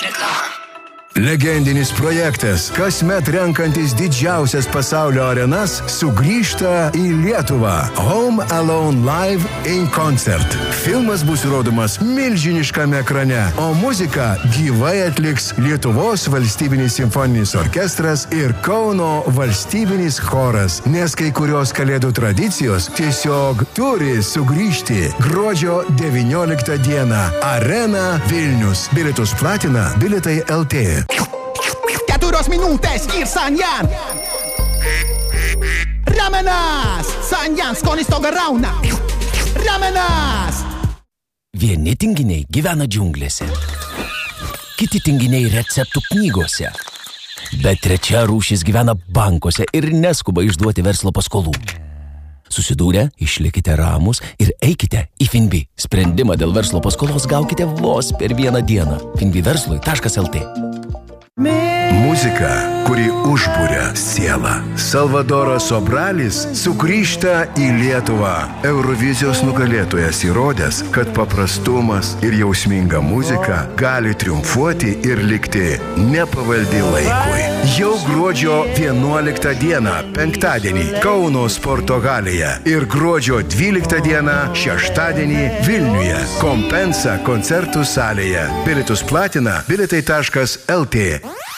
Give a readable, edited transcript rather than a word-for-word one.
Reklama. Legendinis projektas, kasmet renkantis didžiausias pasaulio arenas, sugrįžta į Lietuvą. Home Alone Live in Concert. Filmas bus rodomas milžiniškame ekrane, o muziką gyvai atliks Lietuvos valstybinis simfoninis orkestras ir Kauno valstybinis choras, nes kai kurios kalėdų tradicijos tiesiog turi sugrįžti. Gruodžio 19 dieną. Arena Vilnius. Bilietus platina Bilietai LT. 4 minūtes ir Sanjan. Ramenas! Sanjan skonis to garauna. Ramenas! Vieni tinginiai gyvena džiunglėse, kiti tinginiai receptų knygose, bet trečia rūšis gyvena bankuose ir neskuba išduoti verslo paskolų. Susidūrę, išlikite ramus ir eikite į Finbi. Sprendimą dėl verslo paskolos gaukite vos per vieną dieną. finbiverslui.lt. Muzika, kuri užburia sielą. Salvadoras Sobralis sugrįžta į Lietuvą. Eurovizijos nugalėtojas įrodęs, kad paprastumas ir jausminga muzika gali triumfuoti ir likti nepavaldi laikui. Jau gruodžio 11 dieną, penktadienį, Kauno sporto halėje ir gruodžio 12 dieną, šeštadienį, Vilniuje, Kompensa koncertų salėje. Bilietus platina bilietai.lt.